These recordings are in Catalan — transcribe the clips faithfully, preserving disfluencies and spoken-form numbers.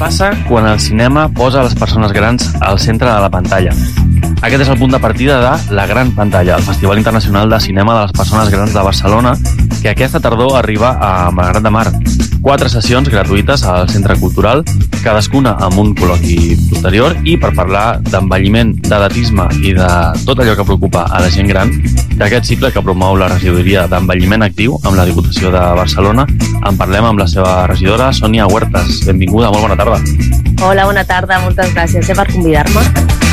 passa quan el cinema posa les persones grans al centre de la pantalla? Aquest és el punt de partida de La Gran Pantalla, el Festival Internacional de Cinema de les Persones Grans de Barcelona, que aquesta tardor arriba a Malgrat de Mar. Quatre sessions gratuïtes al Centre Cultural, cadascuna amb un col·loqui posterior, i per parlar d'envelliment, d'edatisme i de tot allò que preocupa a la gent gran, d'aquest cicle que promou la regidoria d'envelliment actiu amb la Diputació de Barcelona, en parlem amb la seva regidora, Sònia Huertas. Benvinguda, molt bona tarda. Hola, bona tarda, moltes gràcies per convidar-me.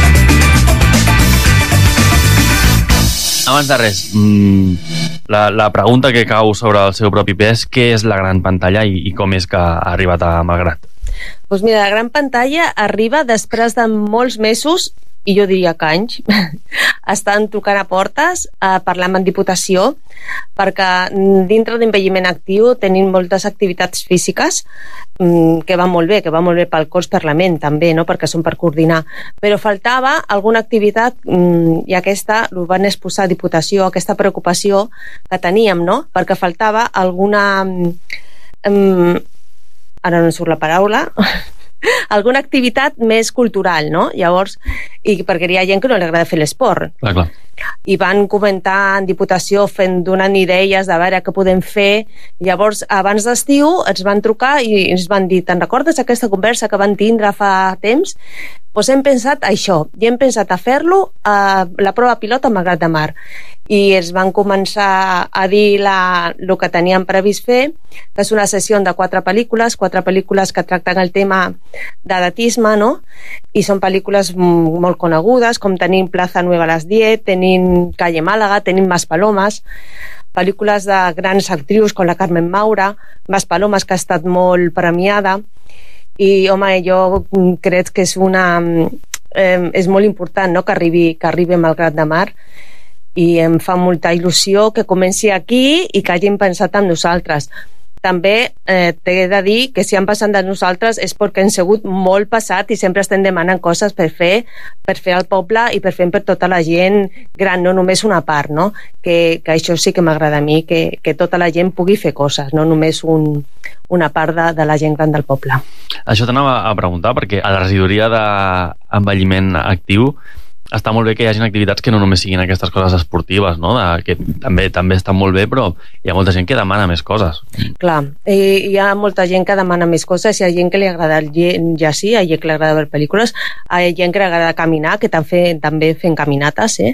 Abans de res, la, la pregunta que cau sobre el seu propi pes, què és la Gran Pantalla i, i com és que ha arribat a Malgrat? Doncs mira, la Gran Pantalla arriba després de molts mesos, i jo diria que anys, estan trucant a portes, eh, parlant amb Diputació, perquè dintre d'envelliment actiu tenim moltes activitats físiques mm, que van molt bé, que van molt bé pel cos, per la ment també, no? Perquè són per coordinar, però faltava alguna activitat mm, i aquesta ho van exposar a Diputació, aquesta preocupació que teníem, no? Perquè faltava alguna mm, ara no em surt la paraula alguna activitat més cultural, no? Llavors, i perquè hi ha gent que no li agrada fer l'esport. Clar, clar. I van comentar en Diputació fent, donant idees de veure què podem fer. Llavors, abans d'estiu ens van trucar i ens van dir, te'n recordes aquesta conversa que van tindre fa temps? Doncs hem pensat això, i hem pensat a fer-lo a la prova pilota a Malgrat de Mar. I ens van començar a dir la, el que teníem previst fer, que és una sessió de quatre pel·lícules, quatre pel·lícules que tracten el tema d'edatisme, no? I són pel·lícules molt conegudes, com tenim Plaza Nueva a les diez, tenim Calle Málaga, tenim Maspalomas, pel·lícules de grans actrius com la Carmen Maura, Maspalomas, que ha estat molt premiada. I, home, jo crec que és una eh, és molt important, no?, que arribi, que arribi a Malgrat de Mar, i em fa molta il·lusió que comenci aquí i que hagin pensat en nosaltres. També eh, t'he de dir que si han passat de nosaltres és perquè han sigut molt passat i sempre estem demanant coses per fer per fer al poble i per fer per tota la gent gran, no només una part, no? Que, que això sí que m'agrada a mi, que, que tota la gent pugui fer coses, no només un, una part de, de la gent gran del poble. Això t'anava a preguntar, perquè a la regidoria d'envelliment actiu està molt bé que hi hagi activitats que no només siguin aquestes coses esportives, no? De, que també també estan molt bé, però hi ha molta gent que demana més coses. Clar, hi ha molta gent que demana més coses, hi ha gent que li agrada llegir, hi ha gent que li agrada veure pel·lícules, hi ha gent que li agrada caminar, que també, també fem caminates, eh?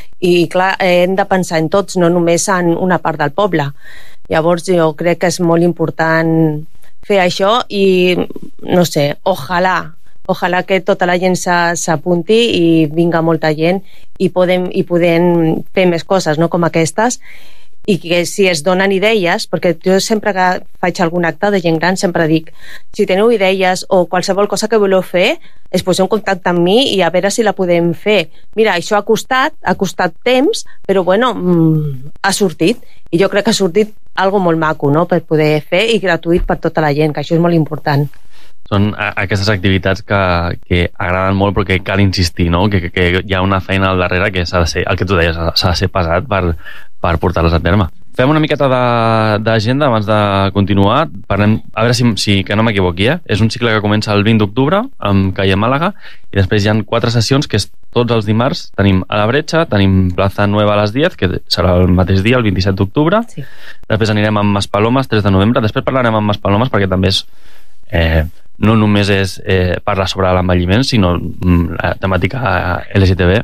I clar, hem de pensar en tots, no només en una part del poble. Llavors jo crec que és molt important fer això i, no sé, ojalà Ojalà que tota la gent s'apunti i vinga molta gent i podem, i podem fer més coses, no?, com aquestes, i que si es donen idees, perquè jo sempre que faig algun acte de gent gran sempre dic, si teniu idees o qualsevol cosa que voleu fer, es poseu en contacte amb mi i a veure si la podem fer. Mira, això ha costat, ha costat temps, però bueno, mmm, ha sortit, i jo crec que ha sortit algo molt maco, no?, per poder fer, i gratuït per tota la gent, que això és molt important. Són aquestes activitats que, que agraden molt però que cal insistir, no? Que, que, que hi ha una feina al darrere que s'ha de ser, el que tu deies, s'ha de ser pesat per, per portar-les a terme. Fem una miqueta d'agenda abans de continuar. Parlem, a veure si, si que no m'equivoqui, eh? És un cicle que comença el vint d'octubre amb Calle Málaga i després hi ha quatre sessions que és tots els dimarts. Tenim a la Bretxa, tenim Plaza Nueva a les diez, que serà el mateix dia, el vint-i-set d'octubre. Sí. Després anirem amb Maspalomas, tres de novembre. Després parlarem amb Maspalomas perquè també és... Eh, no només és eh, parlar sobre l'envelliment, sinó la temàtica L G T B,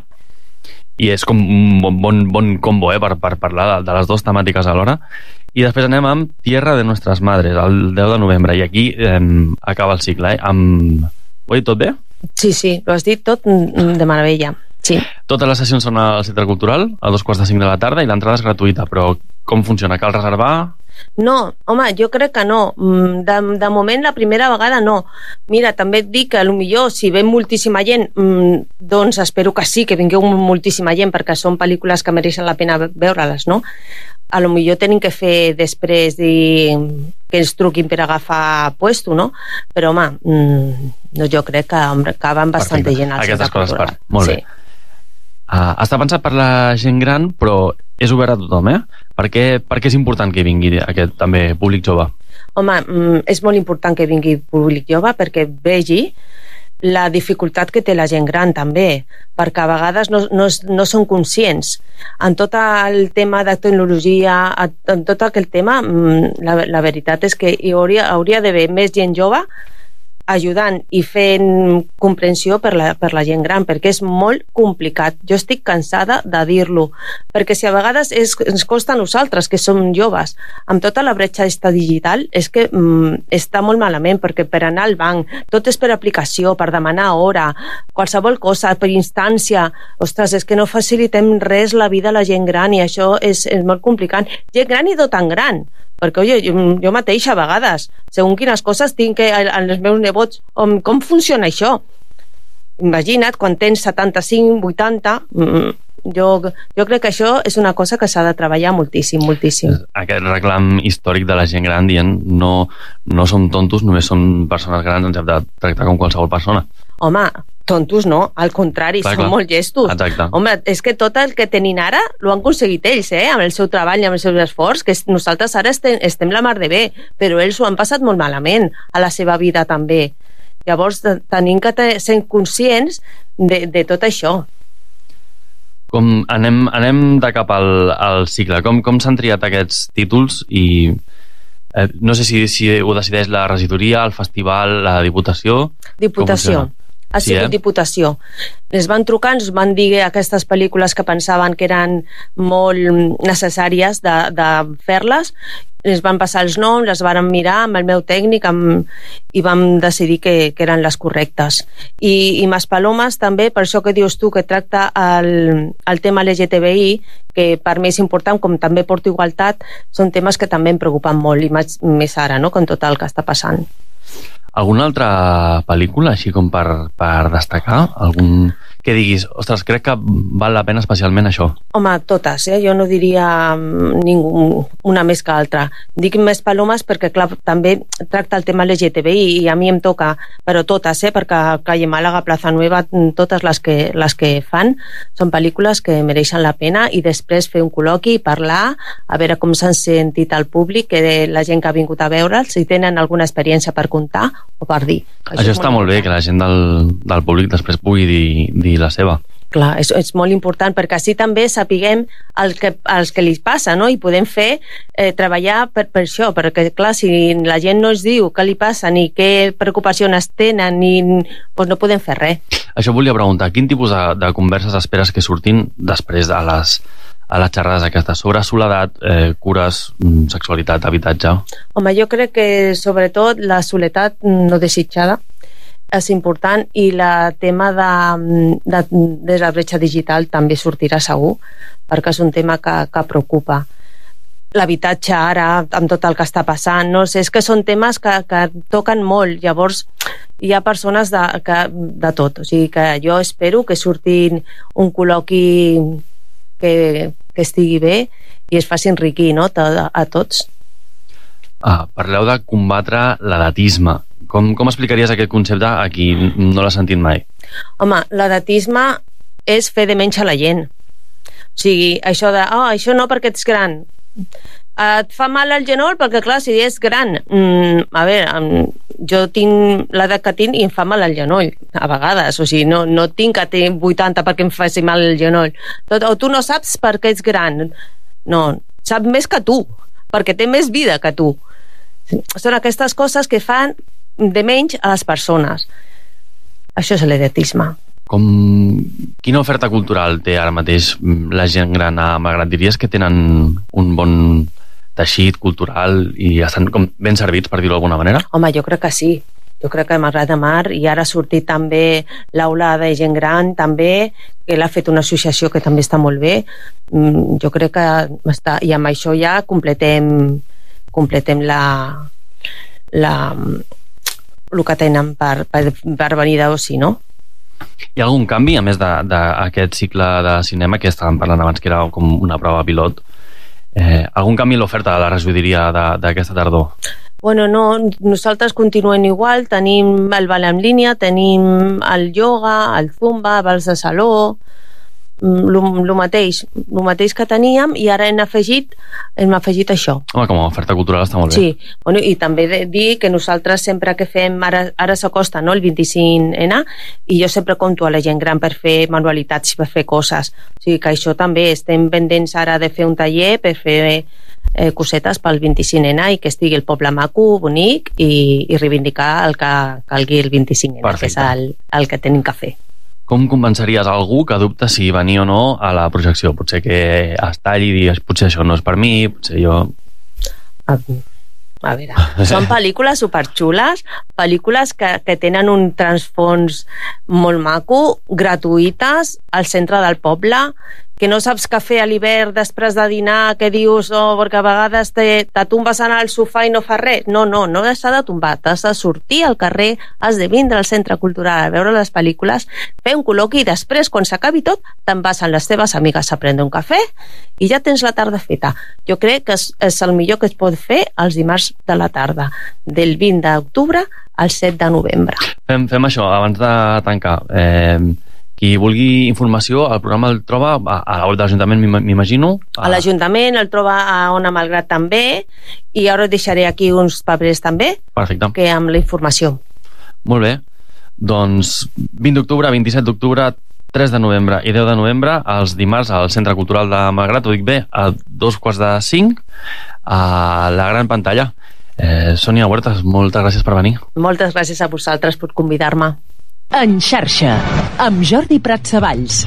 i és com un bon, bon, bon combo eh, per, per parlar de, de les dues temàtiques alhora. I després anem amb Tierra de Nuestras Madres, el deu de novembre, i aquí eh, acaba el cicle. Eh, amb... Ho he dit tot bé? Sí, sí, ho has dit tot de meravella. Sí. Totes les sessions són al Centre Cultural, a dos quarts de cinc de la tarda, i l'entrada és gratuïta, però com funciona? Cal reservar? No, home, jo crec que no. De, de moment, la primera vegada no. Mira, també et dic que potser si ve moltíssima gent, doncs espero que sí, que vingueu moltíssima gent, perquè són pel·lícules que mereixen la pena veure-les, no? A lo millor tenim que fer després i que ens truquin per agafar puesto, no? Però, home, no, jo crec que, que van bastanta gent al Centre Cultural. Coses per... Molt sí. bé. Uh, està pensat per la gent gran, però és obert a tothom, eh? Per què, per què és important que vingui aquest també públic jove? Home, és molt important que vingui públic jove perquè vegi la dificultat que té la gent gran també, perquè a vegades no, no, no són conscients. En tot el tema de tecnologia, en tot aquell tema, la, la veritat és que hi hauria, hauria d'haver més gent jove ajudant i fent comprensió per la, per la gent gran, perquè és molt complicat. Jo estic cansada de dir-lo, perquè si a vegades és, ens costa a nosaltres, que som joves, amb tota la bretxa esta digital, és que mm, està molt malament, perquè per anar al banc, tot és per aplicació, per demanar hora, qualsevol cosa, per instància. Ostres, és que no facilitem res la vida a la gent gran i això és, és molt complicat. Gent gran i no tan gran, perquè, oi, jo, jo mateixa a vegades, segons quines coses tinc que als meus nebots, com, com funciona això? Imagina't, quan tens setanta-cinc, vuitanta, jo, jo crec que això és una cosa que s'ha de treballar moltíssim, moltíssim. Aquest reclam històric de la gent gran dient no, no som tontos, només som persones grans, ens hem de tractar com qualsevol persona. Home, tontos no, al contrari, clar, són clar. Molt llestos. Exacte. Home, és que tot el que tenin ara l'ho han aconseguit ells, eh? Amb el seu treball i amb el seu esforç, que nosaltres ara estem, estem la mar de bé, però ells ho han passat molt malament a la seva vida també. Llavors tenim que ser conscients de, de tot això. Com anem, anem de cap al, al cicle, com, com s'han triat aquests títols i eh, no sé si, si ho decideix la regidoria, el festival, la Diputació? Diputació. Ha Sí, sigut eh? Diputació. Ens van trucar, ens van dir aquestes pel·lícules que pensaven que eren molt necessàries de, de fer-les, ens van passar els noms, les vàrem mirar amb el meu tècnic amb, i vam decidir que, que eren les correctes. I, i Maspalomes també, per això que dius tu, que tracta el, el tema L G T B I, que per mi és important, com també porto igualtat, són temes que també em preocupen molt, i més, més ara, no?, con tot el que està passant. Alguna altra pel·lícula, així com per, per destacar? Algun que diguis, ostres, crec que val la pena especialment això? Home, totes, eh? Jo no diria ningú, una més que altra. Dic més Palomes perquè, clar, també tracta el tema L G T B I i a mi em toca, però totes, eh? Perquè Calle Màlaga, Plaza Nueva, totes les que, les que fan són pel·lícules que mereixen la pena, i després fer un col·loqui, parlar, a veure com s'han sentit al públic, que la gent que ha vingut a veure'ls, si tenen alguna experiència per contar o per dir. Això, això està molt bé, que la gent del, del públic després pugui dir, dir la seva. Clar, és, és molt important, perquè així també sapiguem el que, els que li passa, no? I podem fer, eh, treballar per, per això, perquè clar, si la gent no ens diu què li passa, ni què preocupacions tenen, ni, doncs no podem fer res. Això volia preguntar, quin tipus de, de converses esperes que surtin després de les, a les xerrades aquestes, sobre soledat, eh, cures, sexualitat, habitatge? Home, jo crec que sobretot la soledat no desitjada és important, i el tema de, de, de la bretxa digital també sortirà segur, perquè és un tema que, que preocupa. L'habitatge ara, amb tot el que està passant, no sé, és que són temes que, que toquen molt. Llavors hi ha persones de, que, de tot, o sigui que jo espero que surtin un col·loqui que, que estigui bé i es faci enriquir, no?, a, a tots. Ah, parleu de combatre l'edatisme. Com, com explicaries aquest concepte a qui no l'ha sentit mai? Home, l'edatisme és fer de menys a la gent. O sigui, això de, oh, això no perquè ets gran. Et fa mal al genoll perquè, clar, si és gran, mm, a veure, jo tinc l'edat que tinc i em fa mal al genoll, a vegades. O sigui, no, no tinc que tenir vuitanta perquè em faci mal el genoll. Tot, o tu no saps perquè ets gran. No, sap més que tu, perquè té més vida que tu. Són aquestes coses que fan de menys a les persones. Això és l'edatisme. Com, quina oferta cultural té ara mateix la gent gran a Malgrat? Diries que tenen un bon teixit cultural i estan com ben servits, per dir-ho d'alguna manera? Home, jo crec que sí. Jo crec que Malgrat de Mar, i ara ha sortit també l'aula de gent gran, també, que l'ha fet una associació que també està molt bé. Jo crec que està, i amb això ja completem completem la la el que tenen per, per, per venir d'oci, no? Hi ha algun canvi, a més d'aquest cicle de cinema que estàvem parlant abans, que era com una prova pilot? Eh, algun canvi en l'oferta de la regidoria d'aquesta tardor? Bueno, no, nosaltres continuem igual, tenim el ball en línia, tenim el ioga, el zumba, balls de saló, el mateix, el mateix que teníem, i ara hem afegit, hem afegit això. Home, com a oferta cultural està molt bé. Sí, bueno, i també de dir que nosaltres sempre que fem, ara, ara s'acosta, no?, el vint-i-cinc ene, i jo sempre compto a la gent gran per fer manualitats i per fer coses. O sigui que això també estem pendents ara de fer un taller per fer eh, cosetes pel vint-i-cinc ene i que estigui el poble maco, bonic, i, i reivindicar el que calgui el vint-i-cinc ene. Perfecte. Que és el, el que tenim que fer. Com convenceries algú que dubta si venir o no a la projecció? Potser que es talli i digues, potser això no és per mi, potser jo... A, a veure, són pel·lícules superxules, pel·lícules que, que tenen un transfons molt maco, gratuïtes, al centre del poble, que no saps què fer a l'hivern després de dinar, que dius, oh, perquè a vegades te, te tombes al sofà i no fa res. No, no, no has de tombar, has de sortir al carrer, has de vindre al centre cultural a veure les pel·lícules, fer un col·loqui i després, quan s'acabi tot, te'n vas amb les teves amigues a prendre un cafè i ja tens la tarda feta. Jo crec que és, és el millor que es pot fer els dimarts de la tarda, del vint d'octubre al set de novembre. Fem, fem això, abans de tancar. Eh... Qui vulgui informació, el programa el troba a, a la web de l'Ajuntament, m'imagino. A, a l'Ajuntament, el troba a Ona Malgrat també, i ara deixaré aquí uns papers també. Perfecte. Que amb la informació. Molt bé. Doncs vint d'octubre, vint-i-set d'octubre, tres de novembre i deu de novembre, els dimarts al Centre Cultural de Malgrat, ho dic bé, a dos quarts de cinc, a la gran pantalla. Eh, Sònia Huertas, moltes gràcies per venir. Moltes gràcies a vosaltres per convidar-me. En xarxa, amb Jordi Pratsavalls.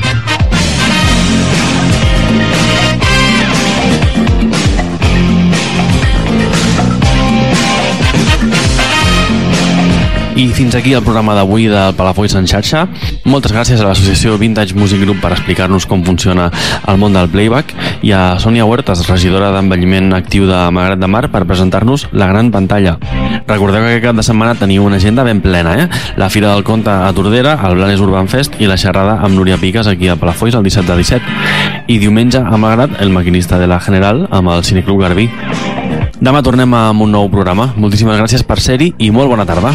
I fins aquí el programa d'avui del Palafolls en xarxa. Moltes gràcies a l'associació Vintage Music Group per explicar-nos com funciona el món del playback, i a Sònia Huertas, regidora d'envelliment actiu de Malgrat de Mar, per presentar-nos la gran pantalla. Recordeu que aquest cap de setmana teniu una agenda ben plena, eh? La Fira del Conte a Tordera, el Blanes Urban Fest i la xerrada amb Núria Piques aquí a Palafolls el disset de disset. I diumenge a Malgrat, el maquinista de la General amb el Cineclub Garbí. Demà tornem amb un nou programa. Moltíssimes gràcies per ser-hi i molt bona tarda.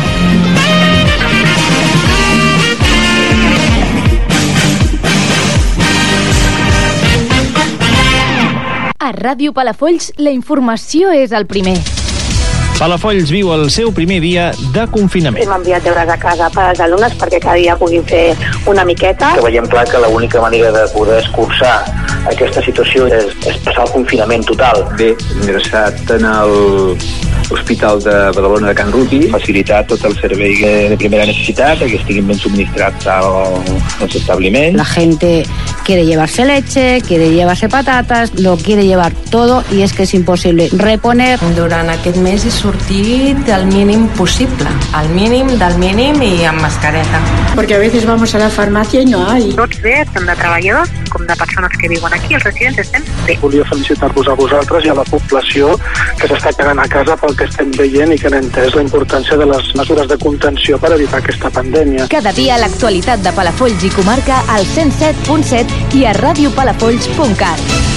A Ràdio Palafolls, la informació és el primer. Palafolls viu el seu primer dia de confinament. Hem enviat deures a casa per als alumnes perquè cada dia puguin fer una miqueta. Que veiem clar que l'única manera de poder escurçar aquesta situació és, és passar el confinament total. Bé, hem ingressat en l'Hospital de Badalona de Can Ruti, facilitar tot el servei de primera necessitat, que estiguin ben subministrats als establiments. La gente quiere llevarse leche, quiere llevarse patatas, lo quiere llevar todo y es que es imposible reponer. Durant aquest mes he sortit el mínim possible, el mínim del mínim i amb mascareta. Porque a veces vamos a la farmacia y no hay. Tots bé, tant de treballadors com de persones que viuen aquí, els residents estem bé. Volia felicitar-vos a vosaltres i a la població que s'està quedant a casa pel que estem veient i que han entès la importància de les mesures de contenció per evitar aquesta pandèmia. Cada dia l'actualitat de Palafolls i comarca al cent set punt set i a radiopalafolls punt cat.